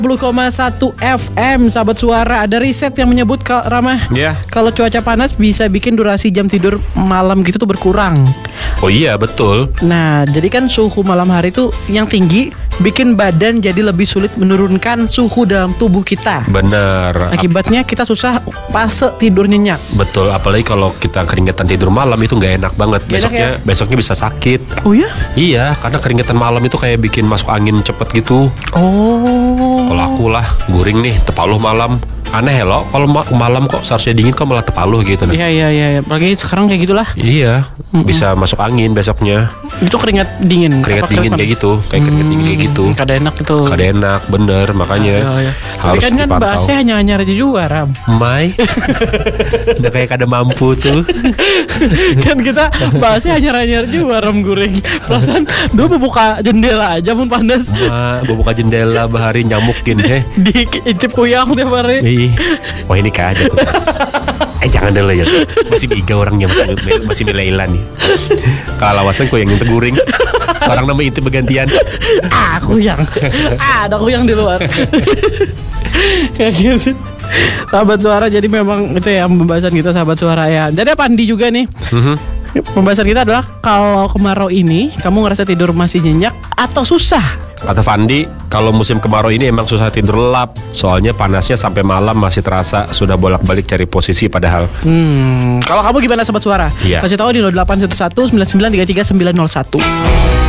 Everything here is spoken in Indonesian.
10,1 FM sahabat suara. Ada riset yang menyebut Ramah, kalau cuaca panas bisa bikin durasi jam tidur malam gitu tuh berkurang. Oh iya betul. Nah jadi kan suhu malam hari tuh yang tinggi bikin badan jadi lebih sulit menurunkan suhu dalam tubuh kita. Bener. Akibatnya kita susah fase tidur nyenyak. Betul, apalagi kalau kita keringetan tidur malam itu nggak enak banget. Besoknya bisa sakit. Oh ya? Iya, karena keringetan malam itu kayak bikin masuk angin cepet gitu. Oh. Kalau aku lah guring nih tepaluh malam. Aneh ya lo, kalau malam kok seharusnya dingin kok malah tepaluh gitu. Iya. Apalagi sekarang kayak gitulah. Iya, bisa masuk angin besoknya. Itu keringat dingin. Keringat dingin kayak gitu, kayak keringat dingin kayak gitu. Kada enak itu. Kada enak, bener, makanya harus kan dipantau. bahasnya hanya aja juga Ram. Mai, udah kayak kada mampu tuh. Kan kita bahasnya hanya juga Ram guring. Perasaan dulu buka jendela aja pun panas. Buka jendela bahari nyamukin Diicip kuyang tiap hari. Wah ini kagak. Jangan dulu ya. Masih biga orangnya masih milailan nih. Kalau awasan kau yang teguring. Seorang nama itu bergantian. Aku yang ada kuyang di luar. Kayak gitu. Sahabat suara, jadi memang itu ya pembahasan kita sahabat suara ya. Jadi Pandi juga nih. Pembahasan kita adalah kalau kemarau ini kamu ngerasa tidur masih nyenyak atau susah? Kata Fandi, kalau musim kemarau ini emang susah tidur lelap. Soalnya panasnya sampai malam masih terasa. Sudah bolak-balik cari posisi padahal. Kalau kamu gimana sahabat suara? Iya. Kasih tahu di 0811 9933 901.